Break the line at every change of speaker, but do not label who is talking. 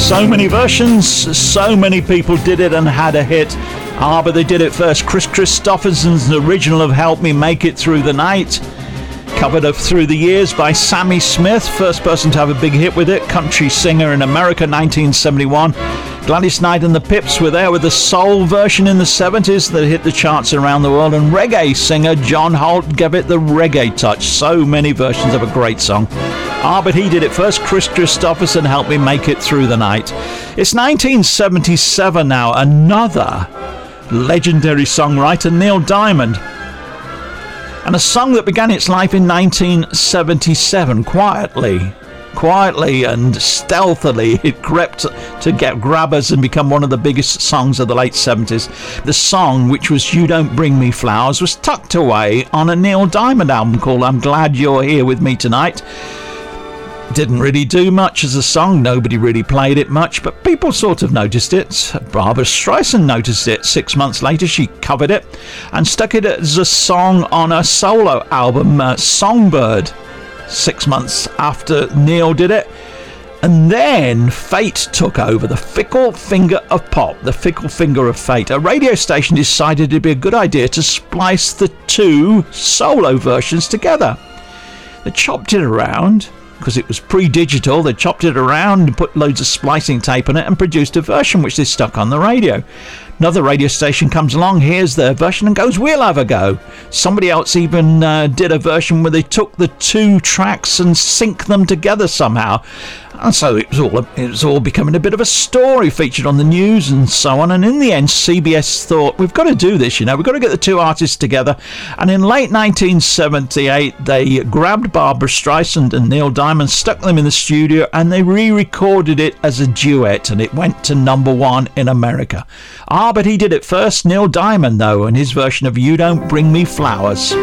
So many versions, so many people did it and had a hit. But they did it first. Chris Christopherson's original of Help Me Make It Through the Night, covered up through the years by Sammy Smith, first person to have a big hit with it, country singer in America, 1971. Gladys Knight and the Pips were there with the soul version in the 70s that hit the charts around the world, and reggae singer John Holt gave it the reggae touch. So many versions of a great song. But he did it first. Chris Christopherson, Help Me Make It Through the Night. It's 1977 now. Another legendary songwriter, Neil Diamond. And a song that began its life in 1977, quietly and stealthily. It crept to get grabbers and become one of the biggest songs of the late 70s. The song, which was You Don't Bring Me Flowers, was tucked away on a Neil Diamond album called I'm Glad You're Here With Me Tonight. Didn't really do much as a song, nobody really played it much, but people sort of noticed it. Barbra Streisand noticed it. 6 months later she covered it and stuck it as a song on a solo album, Songbird, 6 months after Neil did it. And then fate took over, the fickle finger of pop, the fickle finger of fate. A radio station decided it'd be a good idea to splice the two solo versions together. They chopped it around, because it was pre-digital. They chopped it around and put loads of splicing tape on it and produced a version which they stuck on the radio. Another radio station comes along, hears their version and goes, we'll have a go. Somebody else even did a version where they took the two tracks and sync them together somehow. And so it was all becoming a bit of a story, featured on the news and so on. And in the end, CBS thought, we've got to do this, we've got to get the two artists together. And in late 1978, they grabbed Barbra Streisand and Neil Diamond, stuck them in the studio, and they re-recorded it as a duet, and it went to #1 in America. But he did it first, Neil Diamond, though, and his version of You Don't Bring Me Flowers.